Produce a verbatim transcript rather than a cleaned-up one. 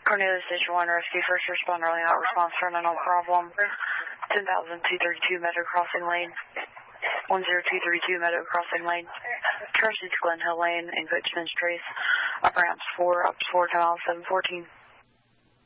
Cornelius Station one, rescue first responder, only hot response, turn no problem. ten thousand two thirty-two Meadow Crossing Lane. one zero two three two Meadow Crossing Lane. Tracy Glen Hill Lane and Coachman's Trace. Upper ramps four, up to four, ten miles seven fourteen.